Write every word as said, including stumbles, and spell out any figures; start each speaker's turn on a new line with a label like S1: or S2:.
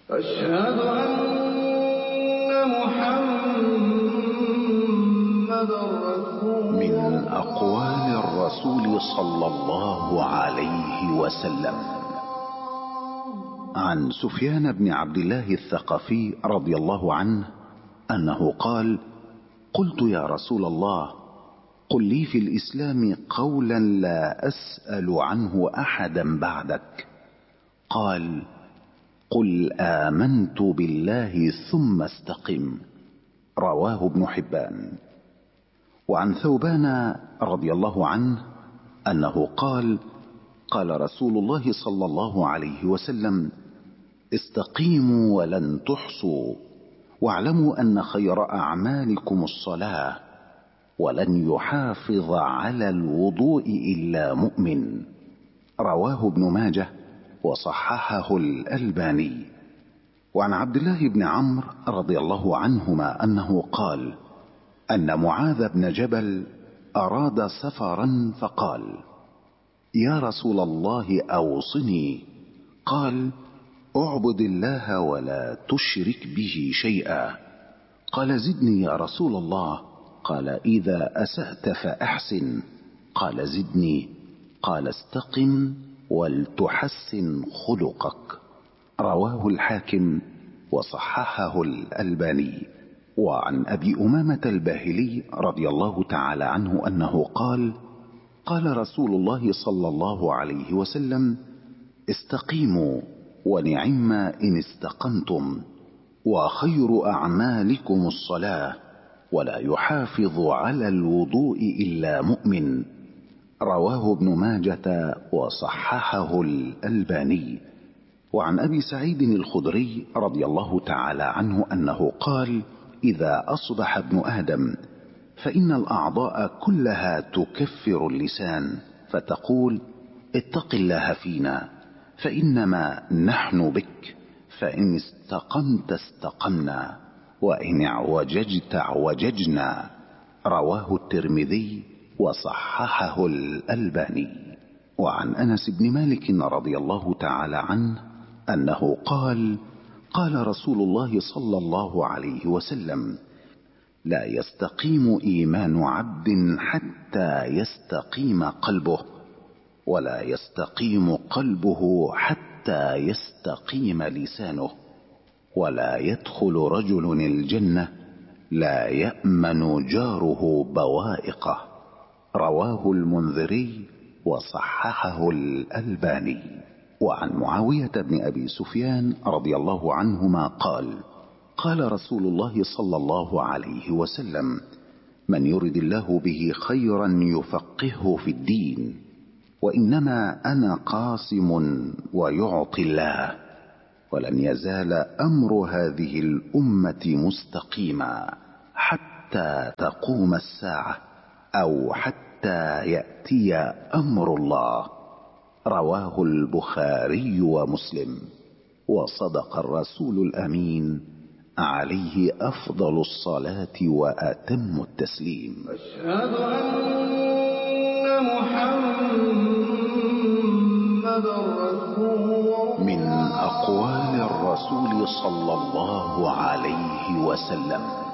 S1: أشهد أن محمدًا رسول الله.
S2: من أقوال الرسول صلى الله عليه وسلم عن سفيان بن عبد الله الثقفي رضي الله عنه أنه قال: قلت يا رسول الله، قل لي في الإسلام قولا لا أسأل عنه أحدا بعدك. قال: قل آمنت بالله ثم استقم. رواه ابن حبان. وعن ثوبان رضي الله عنه أنه قال: قال رسول الله صلى الله عليه وسلم: استقيموا ولن تحصوا، واعلموا أن خير أعمالكم الصلاة، ولن يحافظ على الوضوء إلا مؤمن. رواه ابن ماجه وصححه الألباني. وعن عبد الله بن عمرو رضي الله عنهما أنه قال: أن معاذ بن جبل أراد سفرا فقال: يا رسول الله أوصني. قال: اعبد الله ولا تشرك به شيئا. قال: زدني يا رسول الله. قال: إذا أسأت فأحسن. قال: زدني. قال: استقم ولتحسن خلقك. رواه الحاكم وصححه الألباني. وعن أبي أمامة الباهلي رضي الله تعالى عنه أنه قال: قال رسول الله صلى الله عليه وسلم: استقيموا ونعم إن استقمتم، وخير أعمالكم الصلاة، ولا يحافظ على الوضوء إلا مؤمن. رواه ابن ماجة وصححه الألباني. وعن أبي سعيد الخدري رضي الله تعالى عنه أنه قال: إذا أصبح ابن آدم فإن الأعضاء كلها تكفر اللسان، فتقول: اتق الله فينا فإنما نحن بك، فإن استقمت استقمنا، وإن اعوججت اعوججنا. رواه الترمذي وصححه الألباني. وعن أنس بن مالك رضي الله تعالى عنه أنه قال: قال رسول الله صلى الله عليه وسلم: لا يستقيم إيمان عبد حتى يستقيم قلبه، ولا يستقيم قلبه حتى يستقيم لسانه، ولا يدخل رجل الجنة لا يأمن جاره بوائقه. رواه المنذري وصححه الألباني. وعن معاوية بن أبي سفيان رضي الله عنهما قال: قال رسول الله صلى الله عليه وسلم: من يرد الله به خيرا يفقهه في الدين، وإنما أنا قاسم ويعطي الله، ولن يزال أمر هذه الأمة مستقيما حتى تقوم الساعة، أو حتى يأتي أمر الله. رواه البخاري ومسلم. وصدق الرسول الأمين عليه أفضل الصلاة وأتم التسليم.
S1: أشهد أن محمدًا رسول الله.
S2: من أقوال الرسول صلى الله عليه وسلم